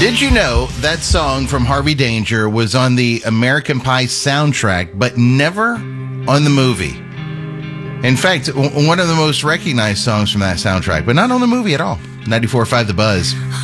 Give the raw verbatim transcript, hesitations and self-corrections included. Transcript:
Did you know that song from Harvey Danger was on the American Pie soundtrack, but never on the movie? In fact, one of the most recognized songs from that soundtrack, but not on the movie at all. ninety-four point five The Buzz.